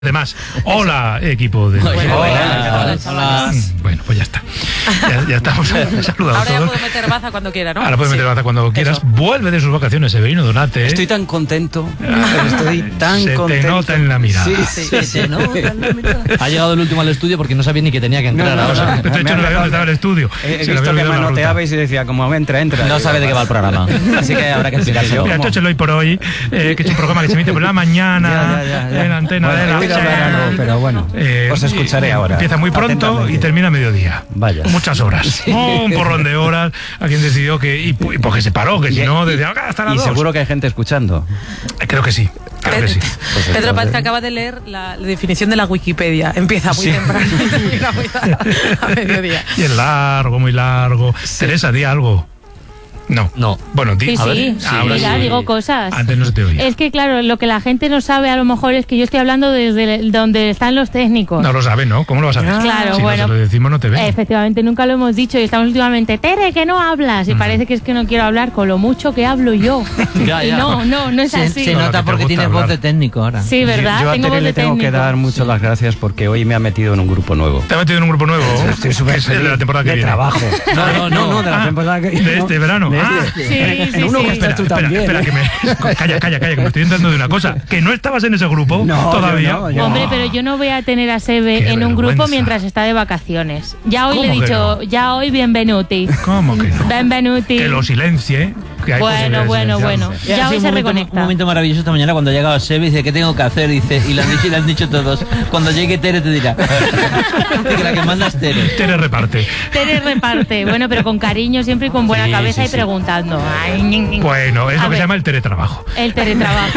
Además, hola equipo de... Hola. Bueno, pues ya está. Ya estamos saludados Ahora ya todos. puedo meter baza cuando quiera, ¿no? Ahora puedes meter baza cuando quieras. Eso. Vuelve de sus vacaciones, Severino Donate. Estoy tan contento. Estoy tan Se contento. te nota en la mirada. Sí. Ha llegado el último al estudio porque no sabía ni que tenía que entrar No, ahora. De hecho, no sabía dónde estaba el estudio. He Se le había visto que olvidado la ruta. manoteabais y decía, como entra. No sabe de qué va el programa. Así que habrá que explicárselo. Mira, esto es el Hoy por Hoy, que es un programa que se emite por la mañana Ya. en la antena Bueno, de he la oído hablar algo, pero bueno, os escucharé ahora. Empieza muy pronto atentamente. y termina a mediodía. Vaya. Muchas horas. Un porrón de horas. A quien decidió que... Y porque se paró, que si no, decía, hasta las Y 2. seguro que hay gente escuchando. Creo que sí. Creo que sí. Pedro Paz, que acaba de leer la definición de la Wikipedia. Empieza muy temprano y termina muy a mediodía. Y es largo, muy largo. Teresa, di algo. No. Bueno, di. Sí, A ver. sí, Ahora mira, digo cosas. Antes no se te oía. Es que, claro, lo que la gente no sabe a lo mejor es que yo estoy hablando desde donde están los técnicos. No lo sabes, ¿no? ¿Cómo lo vas a ver? Claro, si bueno. no se lo decimos, no te ven. Efectivamente, nunca lo hemos dicho y estamos últimamente, Tere, que no hablas. Y parece que es que no quiero hablar con lo mucho que hablo yo. Ya. Y no es así. Se No, nota que te porque gusta tienes hablar. voz de técnico ahora. Sí, ¿verdad? Yo a Tengo Tere voz le de tengo que técnico. dar muchas las gracias porque hoy me ha metido en un grupo nuevo. ¿Te has metido en un grupo nuevo? Estoy súper Es el de la temporada que de viene. trabajo. No, de la temporada que De este verano. De Ah. este. Sí, En uno sí. que estás tú también. Espera, que me... Calla, que me estoy enterando de una cosa. Que no estabas en ese grupo No, todavía. yo no. Hombre, pero yo no voy a tener a Sebe Qué en un grupo vergüenza. mientras está de vacaciones. Ya hoy le he ¿Cómo que dicho, no? ya hoy bienvenuti. ¿Cómo que no? Bienvenuti. Que lo silencie. Que hay Bueno. posibilidades de Ya hoy se Un reconecta. momento maravilloso esta mañana cuando ha llegado Sebe y dice, ¿qué tengo que hacer? Dice, y le han dicho todos. Cuando llegue Tere te dirá. Que la que manda es Tere. Tere reparte. Tere reparte, bueno, pero con cariño siempre y con buena Sí, cabeza sí, y sí. preguntando. Ay, Bueno, es A lo que ver. se llama el teletrabajo. El teletrabajo.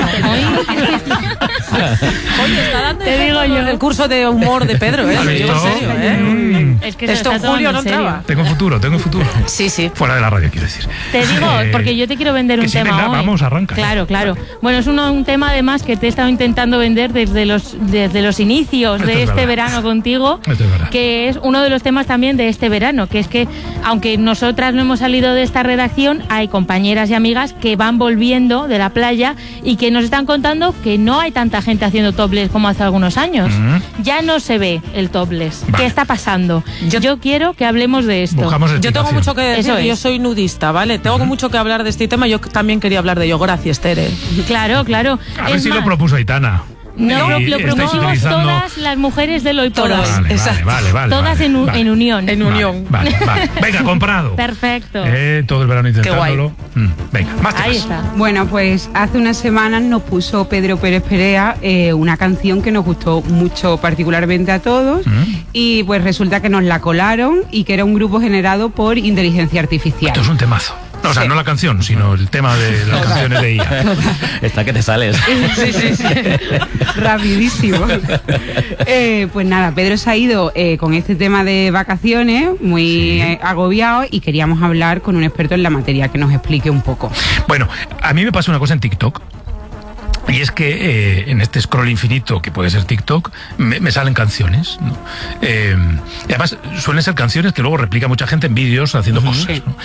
Oye, está dando Te digo yo. el curso de humor de Pedro, ¿eh? ¿Has Lo digo en visto? serio, ¿eh? Es que se Esto lo en está julio tomando no en serio. entraba. Tengo futuro. Sí. Fuera de la radio, quiero decir. Te digo, porque yo te quiero vender que un sí, tema venga, hoy. vamos, arranca. Claro. Bueno, es un tema además que te he estado intentando vender desde los inicios Esto de es este verdad. verano contigo, Esto es verdad. que es uno de los temas también de este verano, que es que aunque nosotras no hemos salido de esta redacción, hay compañeras y amigas que van volviendo de la playa y que nos están contando que no hay tanta gente haciendo topless como hace algunos años. Ya no se ve el topless. Vale. ¿Qué está pasando? Yo quiero que hablemos de esto. Buscamos Yo tengo explicación. mucho que decir, Eso que yo es. soy nudista, ¿vale? Tengo mucho que hablar de este tema. Yo también quería hablar de ello. Gracias, Tere. Claro. A ver Es si lo más, propuso Aitana. No, Y lo estáis propusimos utilizando- todas las mujeres del hoy por Todas. hoy. Exacto. Vale. Todas vale, en, vale. en unión. En unión. Vale. Venga, comprado. Perfecto. Todo el verano intentándolo. Venga, más Ahí temas. está. Bueno, pues hace unas semanas nos puso Pedro Pérez Perea una canción que nos gustó mucho particularmente a todos y pues resulta que nos la colaron y que era un grupo generado por inteligencia artificial. Esto es un temazo. No, o sea, no la canción, sino el tema de las canciones de IA. Está que te sales. Sí. Rapidísimo. Pues nada, Pedro se ha ido con este tema de vacaciones muy agobiado y queríamos hablar con un experto en la materia que nos explique un poco. Bueno, a mí me pasa una cosa en TikTok. Y es que en este scroll infinito, que puede ser TikTok, me salen canciones, ¿no? Y además suelen ser canciones que luego replica mucha gente en vídeos haciendo cosas, ¿no?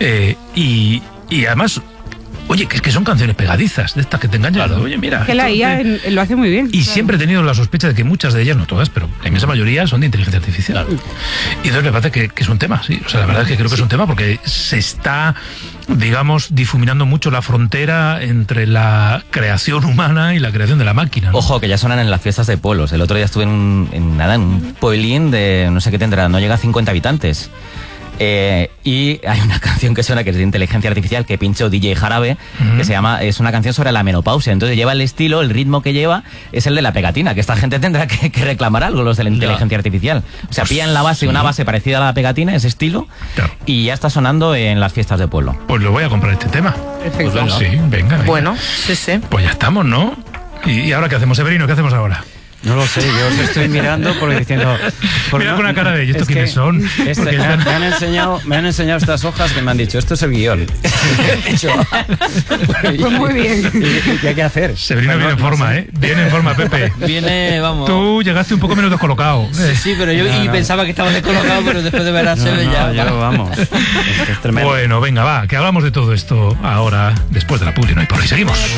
Y además, oye, que es que son canciones pegadizas, de estas que te engañan. Oye, mira. Que la esto IA de- lo hace muy bien. Y siempre he tenido la sospecha de que muchas de ellas, no todas, pero la inmensa mayoría son de inteligencia artificial. Y entonces me parece que es un tema, sí. O sea, la verdad es que creo que es un tema porque se está, digamos, difuminando mucho la frontera entre la creación humana y la creación de la máquina, ¿no? Ojo, que ya suenan en las fiestas de pueblos. El otro día estuve en un pueblín de no sé qué tendrá, no llega a 50 habitantes. Y hay una canción que suena que es de inteligencia artificial que pinchó DJ Jarabe, que se llama, es una canción sobre la menopausia. Entonces lleva el estilo, el ritmo que lleva es el de la pegatina, que esta gente tendrá que reclamar algo, los de la inteligencia artificial. O sea, pillan la base, una base parecida a la pegatina, ese estilo, Claro. y ya está sonando en las fiestas de pueblo. Pues lo voy a comprar este tema. Perfecto. Pues sí, venga. Bueno, sí. Pues ya estamos, ¿no? ¿Y ahora qué hacemos, Severino? ¿Qué hacemos ahora? No lo sé, yo os estoy mirando porque diciendo... Mira con una cara de ellos, ¿estos quiénes son? Porque me están- han enseñado estas hojas que me han dicho, esto es el guión. He dicho, Pues muy bien. ¿Qué hay que hacer? Severino Bueno, viene en no forma, sé. ¿eh? Viene en forma, Pepe. Viene, vamos. Tú llegaste un poco menos descolocado. Sí, pero yo No. pensaba que estaba descolocado, pero después de ver a Sebe ya. Yo, vamos, esto es tremendo. Bueno, venga, va, que hablamos de todo esto ahora, después de la publi, no hay por ahí. Seguimos.